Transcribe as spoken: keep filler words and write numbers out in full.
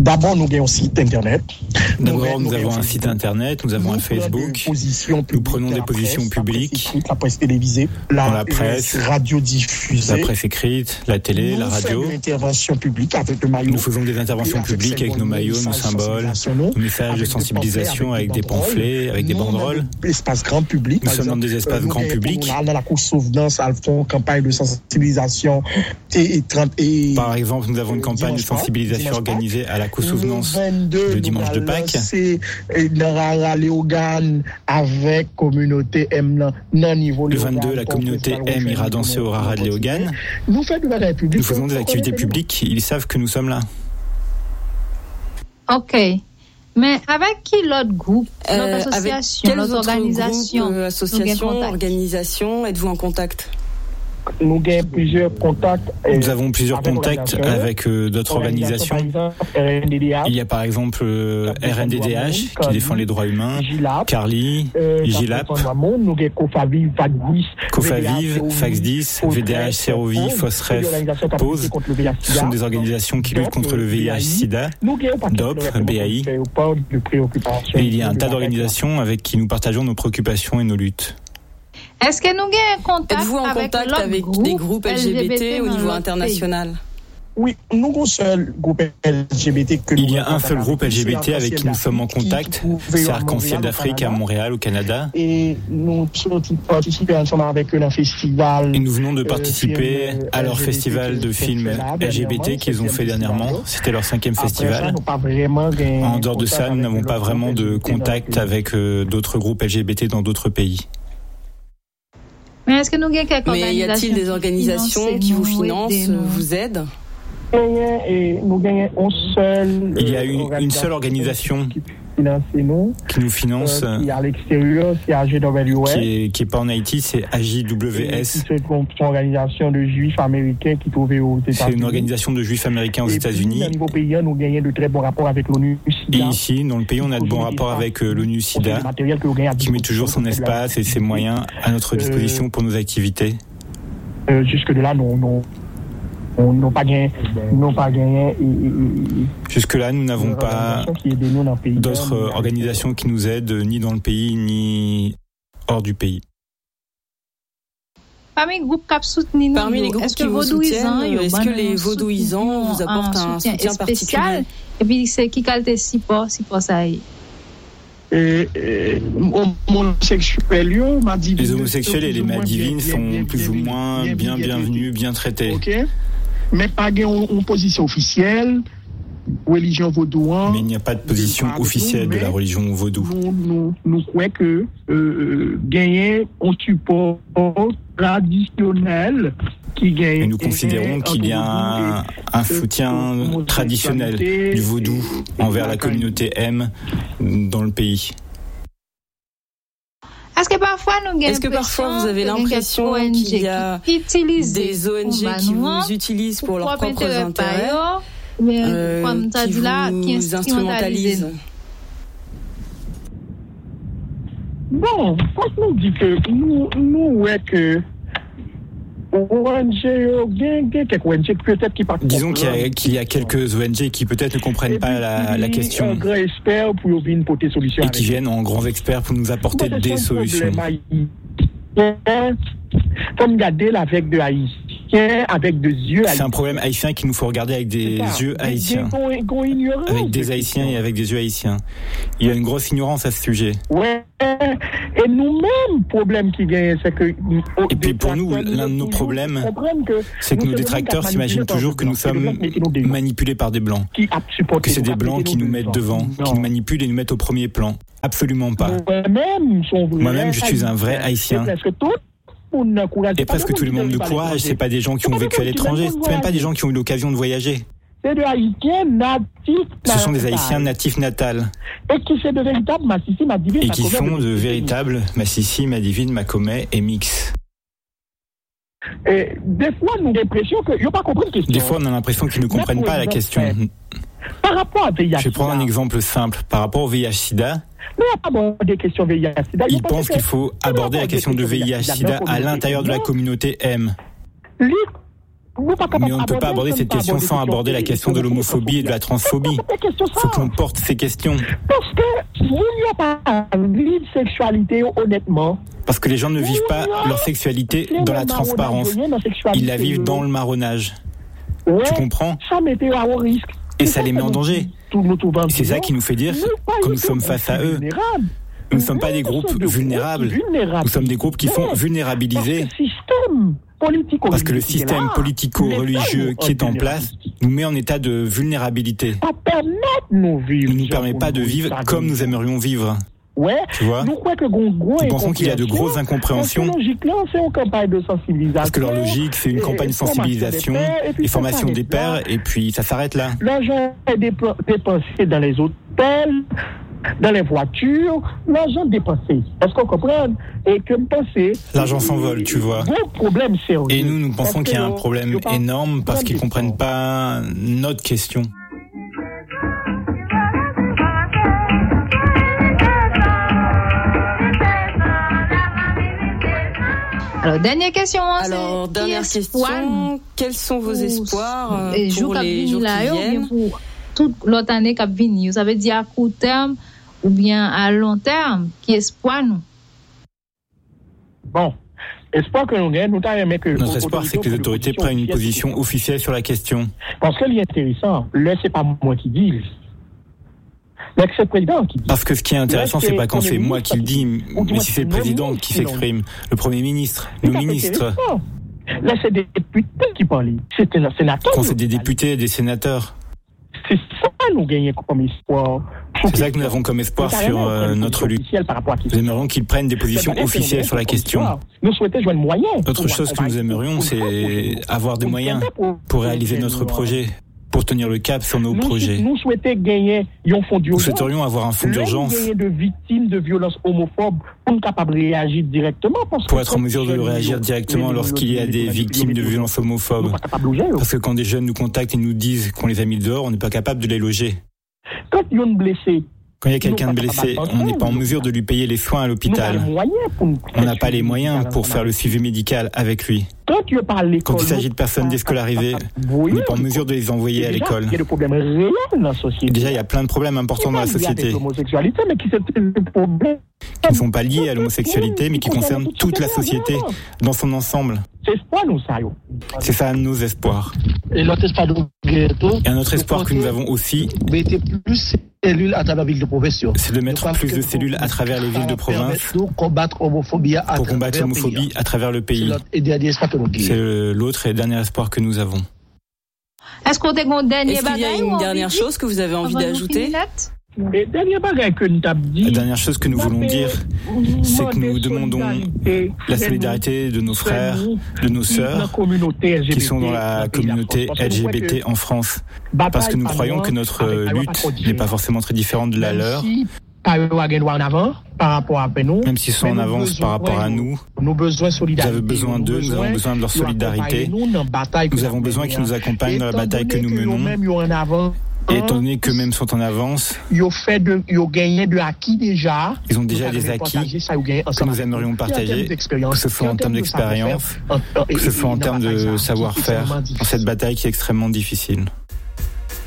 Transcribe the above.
D'abord, nous avons un site internet. D'abord, nous, nous avons un site internet, nous avons nous un Facebook, nous prenons des positions publiques, la presse télévisée, la, la presse, radio diffusée, la presse écrite, la télé, nous la radio. Publique avec le maillot. Nous faisons des interventions publiques avec nos maillots, nos symboles, nos messages de sensibilisation avec des pamphlets, avec des banderoles. Espace grand public. Nous sommes dans des espaces grand public. Dans la cour Sauvedanse, elles font campagne de sensibilisation. Et, et, et, Par exemple, nous avons une campagne de sensibilisation organisée à la cour Souvenance le dimanche de Pâques. C'est dans Léogane avec communauté M. Le vingt-deux, la communauté M ira danser au Rara de Léogane. Nous faisons des activités publiques. Ils savent que nous sommes là. Ok. Mais avec qui l'autre groupe, euh, notre association, avec notre organisation, groupe, euh, association, organisation, êtes-vous en contact? Nous avons plusieurs contacts. Euh, Nous avons plusieurs avec contacts avec euh, d'autres organisations. Exemple, R N D D H, Il y a par exemple euh, R N D D H qui défend les droits humains, Carly, euh, Gilap, Cofaviv, Fax dix, V D H, Serovi, Fosref, Pause. Ce sont des organisations qui luttent contre le V I H-Sida, D O P, B A I. Et il y a un tas d'organisations avec qui nous partageons nos préoccupations et nos luttes. Est-ce que nous avons contact Êtes-vous en avec, contact avec groupe des groupes L G B T, L G B T au niveau international? Oui, nous avons un seul groupe L G B T que nous Il y a un seul groupe L G B T avec qui nous sommes en contact, c'est Arc-en-Ciel d'Afrique à Montréal, au Canada. Et nous participons ensemble avec eux dans un festival. Et nous venons de participer euh, à leur festival de films L G B T qu'ils ont fait dernièrement. C'était leur cinquième festival. En dehors de ça, nous n'avons pas vraiment de contact avec euh, d'autres groupes L G B T dans d'autres pays. Mais est-ce que nous avons quelques Mais y a-t-il des organisations qui vous financent, vous aident? Il y a une, une seule organisation qui nous finance, euh, qui est à l'extérieur, c'est A G W S, qui est, qui est pas en Haïti, c'est A J W S. C'est une organisation de juifs américains qui trouvent aux États-Unis. C'est une organisation de juifs américains aux et États-Unis. Puis, au niveau pays, nous gagnons de très bons rapports avec l'ONU SIDA. Et ici, dans le pays, on a de bons rapports avec euh, l'ONU SIDA, qui met toujours son espace et ses moyens à notre disposition pour nos activités. Euh, jusque de là, non, non. On n'a pas gagné, n'ont pas gagné. Jusque-là, nous n'avons pas d'autres organisations qui nous aident, ni dans le pays, ni hors du pays. Parmi les groupes qui Parmi les groupes qui vous soutiennent, est-ce que les vaudouisants vous apportent un soutien particulier? Et puis, c'est qui qualité si pas, si pas ça y est? Et, et, homosexuels, les homosexuels et les Madivines sont plus ou moins bien bienvenus, bien traités. Okay. Mais pas en position officielle, religion vaudou. Mais il n'y a pas de position officielle de la religion vaudou. Nous, nous, nous croyons que euh, gagner un support traditionnel qui gagne. Et nous considérons qu'il y a un, un soutien traditionnel du vaudou envers la communauté M dans le pays. Est-ce que parfois, nous Est-ce que parfois vous avez l'impression qu'il y a des O N G qui vous utilisent pour leurs propres intérêts, euh, qui vous instrumentalisent? Bon, quand nous dit que nous, nous, ouais, que O N G, quelques O N G peut-être qui partent. Disons qu'il y, a, qu'il y a quelques O N G qui peut-être ne comprennent pas la, la question et qui viennent en grands experts pour nous apporter bon, des solutions. Comme garder avec de haïtiens, avec des yeux haïtiens. C'est un problème haïtien qu'il nous faut regarder avec des yeux haïtiens. Avec des haïtiens et avec des yeux haïtiens. Il y a une grosse ignorance à ce sujet. Ouais. Et nous-mêmes, problème qui vient, c'est que... Et puis pour nous, l'un de nos problèmes, c'est que nos détracteurs s'imaginent toujours que nous sommes manipulés par des Blancs. Que c'est des Blancs qui nous mettent devant, qui nous manipulent et nous mettent au premier plan. Absolument pas. Moi-même, je suis un vrai haïtien. Et presque tout le monde de courage, c'est pas des gens qui ont vécu à l'étranger, c'est même pas des gens qui ont eu l'occasion de voyager. C'est des Haïtiens natifs. Ce sont des Haïtiens natifs natals. Et qui fait de véritables Massissi, Madivine, Et qui font de véritables Massissi, Madivine, Macomet et Mix. Et des fois, nous avons l'impression qu'ils n'ont pas compris la question. Des fois, on a l'impression qu'ils ne comprennent pas la question. Par rapport à V I H-Sida. Je vais prendre un exemple simple. Par rapport au V I H-Sida, des questions V I H-Sida. Ils pensent qu'il faut aborder la question de V I H-Sida à l'intérieur de la communauté M. Mais on ne peut pas aborder cette question sans aborder la question de l'homophobie et de la transphobie. Il faut qu'on porte ces questions. Parce que il n'y a pas de sexualité, honnêtement. Parce que les gens ne vivent pas leur sexualité dans la transparence. Ils la vivent dans le marronnage. Tu comprends ? Ça mettait au risque. Et ça les met en danger. Et c'est ça qui nous fait dire que nous sommes face à eux. Nous ne sommes pas des groupes vulnérables. Nous sommes des groupes qui sont vulnérabilisés. Parce que le système politico-religieux qui est en place nous met en état de vulnérabilité. Il ne nous permet pas de vivre comme nous aimerions vivre. Tu vois ? Nous pensons qu'il y a de grosses incompréhensions. Parce que leur logique, c'est une campagne de sensibilisation et formation des pairs, et puis ça s'arrête là. L'argent est dépensé dans les hôtels, dans les voitures, l'argent dépensé. Est-ce qu'on comprend ? Et que penser, l'argent s'envole, tu vois. Problème sérieux. Et nous, nous pensons qu'il y a un problème énorme parce qu'ils ne comprennent pas notre question. Alors, dernière question. Alors, dernière question. Quels sont vos espoirs pour les jours qui viennent ? Pour toute l'autre année qui vient. Ça veut dire à court terme ou bien à long terme? Qui espoir nous? Bon. Espoir que nous gagnons, nous t'aimons que... Notre espoir, c'est que les autorités prennent une position officielle sur la question. Parce que l'intéressant, là, c'est pas moi qui dis. Mais c'est le président qui dit. Parce que ce qui est intéressant, c'est pas quand c'est moi qui le dis, mais si c'est le président qui s'exprime, le Premier ministre, nos ministres. Là, c'est des députés qui parlent. C'est un sénateur. Quand c'est des députés et des sénateurs. C'est ça que nous gagnons comme espoir. C'est ça que nous avons comme espoir sur euh, notre lutte. Nous aimerions qu'ils prennent des positions officielles sur la question. Nous souhaitons joindre moyen. Autre chose que nous aimerions, c'est avoir des moyens pour réaliser notre projet, pour tenir le cap sur nos nous, projets. Nous souhaitons gagner un fonds d'urgence. Nous souhaiterions avoir un fonds d'urgence. Gagner de victimes de violences homophobes pour être capable de réagir directement. Parce pour être en mesure de réagir directement lorsqu'il y a des victimes de violences homophobes. Parce que quand des jeunes nous contactent et nous disent qu'on les a mis dehors, on n'est pas capable de les loger. Quand il y a une blessée, Quand il y a quelqu'un de blessé, on n'est pas en mesure de lui payer les soins à l'hôpital. On n'a pas les moyens pour faire le suivi médical avec lui. Quand il s'agit de personnes déscolarisées, on n'est pas en mesure de les envoyer à l'école. Déjà, il y a plein de problèmes importants dans la société qui ne sont pas liés à l'homosexualité, mais qui concernent toute la société dans son ensemble. C'est ça nos espoirs. Et un autre espoir que nous avons aussi, c'est de mettre plus de cellules à travers les villes de province pour combattre l'homophobie à travers le pays. C'est l'autre et dernier espoir que nous avons. Est-ce qu'on a une dernière, Est-ce qu'il y a une dernière chose que vous avez envie d'ajouter? Et dernière que nous dit, la dernière chose que nous voulons dire, c'est que nous demandons la solidarité de nos frères, de nos sœurs qui sont dans la communauté L G B T en France. Parce que nous croyons que notre lutte n'est pas forcément très différente de la leur. Même s'ils sont en avance par rapport à nous, nous avons besoin d'eux, nous avons besoin de leur solidarité. Nous avons besoin qu'ils nous accompagnent dans la bataille que nous menons. Et étant donné qu'eux-mêmes sont en avance, ils ont déjà des acquis que nous aimerions partager, que ce soit en termes d'expérience, que ce soit en termes de savoir-faire, dans cette bataille qui est extrêmement difficile.